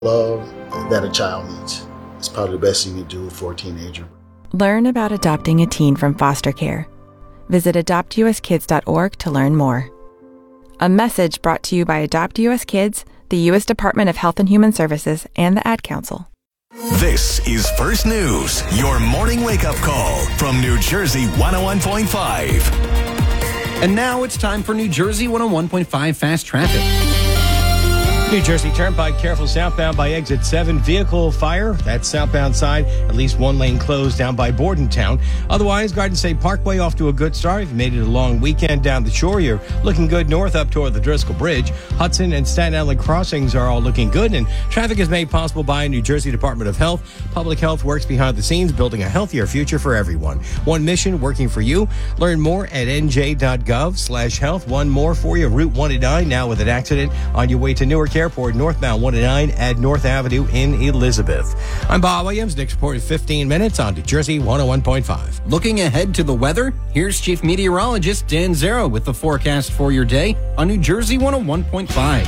love that a child needs. It's probably the best thing you do for a teenager. Learn about adopting a teen from foster care. Visit adoptuskids.org to learn more. A message brought to you by Adopt US Kids, the U.S. Department of Health and Human Services, and the Ad Council. This is First News, your morning wake-up call from New Jersey 101.5. And now it's time for New Jersey 101.5 Fast Traffic. New Jersey Turnpike, careful southbound by exit 7. Vehicle fire, that's southbound side. At least one lane closed down by Bordentown. Otherwise, Garden State Parkway off to a good start. If you made it a long weekend down the shore, you're looking good north up toward the Driscoll Bridge. Hudson and Staten Island crossings are all looking good, and traffic is made possible by New Jersey Department of Health. Public Health works behind the scenes, building a healthier future for everyone. One mission working for you. Learn more at nj.gov/health. One more for you. Route 109 now with an accident on your way to Newark Airport, northbound 109 at North Avenue in Elizabeth. I'm Bob Williams. Next report in 15 minutes on New Jersey 101.5. Looking ahead to the weather, here's Chief Meteorologist Dan Zero with the forecast for your day on New Jersey 101.5.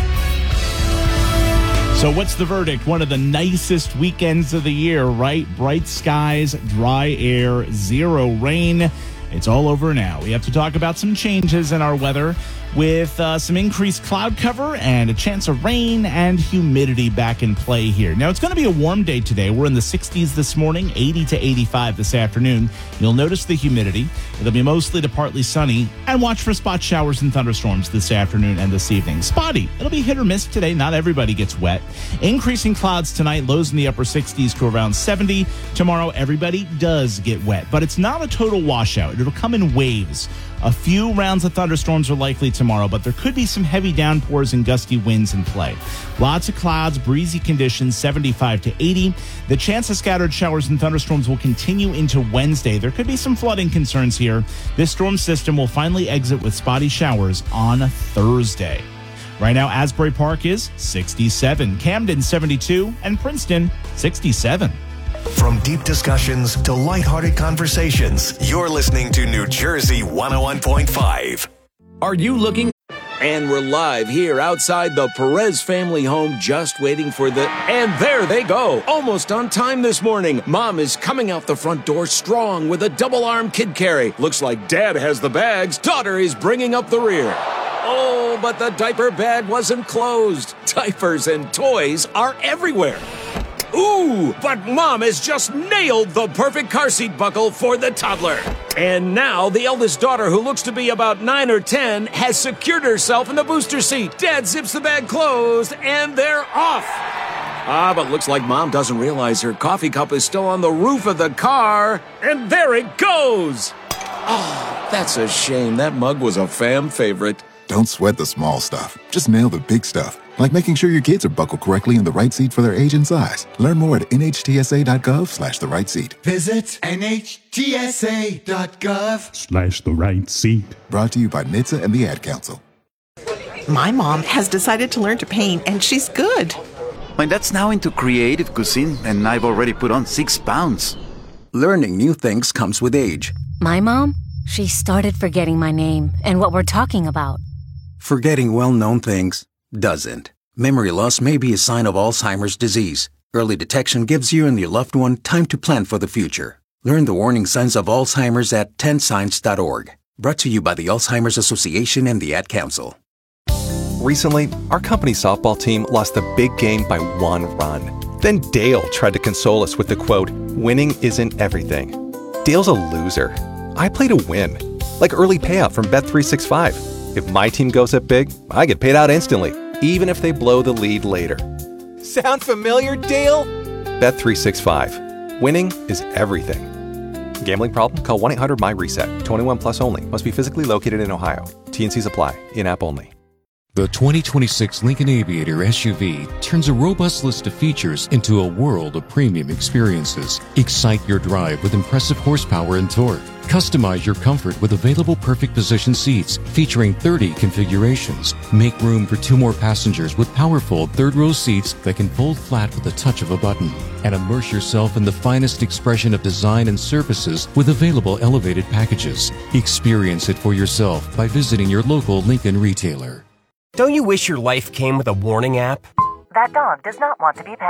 So what's the verdict? One of the nicest weekends of the year, right? Bright skies, dry air, zero rain. It's all over now. We have to talk about some changes in our weather with some increased cloud cover and a chance of rain and humidity back in play here. Now, it's going to be a warm day today. We're in the 60s this morning, 80 to 85 this afternoon. You'll notice the humidity. It'll be mostly to partly sunny, and watch for spot showers and thunderstorms this afternoon and this evening. Spotty. It'll be hit or miss today. Not everybody gets wet. Increasing clouds tonight, lows in the upper 60s to around 70. Tomorrow, everybody does get wet, but it's not a total washout. It'll come in waves. A few rounds of thunderstorms are likely tomorrow, but there could be some heavy downpours and gusty winds in play. Lots of clouds, breezy conditions, 75 to 80. The chance of scattered showers and thunderstorms will continue into Wednesday. There could be some flooding concerns here. This storm system will finally exit with spotty showers on Thursday. Right now, Asbury Park is 67, Camden 72, and Princeton 67. From deep discussions to lighthearted conversations, you're listening to New Jersey 101.5. Are you looking? And we're live here outside the Perez family home, just waiting for the... And there they go, almost on time this morning. Mom is coming out the front door strong with a double-arm kid carry. Looks like Dad has the bags. Daughter is bringing up the rear. Oh, but the diaper bag wasn't closed. Diapers and toys are everywhere. Ooh, but Mom has just nailed the perfect car seat buckle for the toddler. And now the eldest daughter, who looks to be about 9 or 10, has secured herself in the booster seat. Dad zips the bag closed, and they're off. But looks like Mom doesn't realize her coffee cup is still on the roof of the car. And there it goes. Oh, that's a shame. That mug was a fam favorite. Don't sweat the small stuff. Just nail the big stuff. Like making sure your kids are buckled correctly in the right seat for their age and size. Learn more at nhtsa.gov/the right seat. Visit nhtsa.gov/the right seat. Brought to you by NHTSA and the Ad Council. My mom has decided to learn to paint, and she's good. My dad's now into creative cuisine, and I've already put on 6 pounds. Learning new things comes with age. My mom? She started forgetting my name and what we're talking about. Forgetting well-known things doesn't. Memory loss may be a sign of Alzheimer's disease. Early detection gives you and your loved one time to plan for the future. Learn the warning signs of Alzheimer's at 10signs.org. Brought to you by the Alzheimer's Association and the Ad Council. Recently, our company softball team lost the big game by 1 run. Then Dale tried to console us with the quote, "Winning isn't everything." Dale's a loser. I play to win. Like early payout from Bet365. If my team goes up big, I get paid out instantly, even if they blow the lead later. Sound familiar, Dale? Bet365. Winning is everything. Gambling problem? Call 1-800-MY-RESET. 21 plus only. Must be physically located in Ohio. T&Cs apply. In-app only. The 2026 Lincoln Aviator SUV turns a robust list of features into a world of premium experiences. Excite your drive with impressive horsepower and torque. Customize your comfort with available perfect position seats featuring 30 configurations. Make room for 2 more passengers with powerful third-row seats that can fold flat with the touch of a button. And immerse yourself in the finest expression of design and surfaces with available elevated packages. Experience it for yourself by visiting your local Lincoln retailer. Don't you wish your life came with a warning app? That dog does not want to be pet.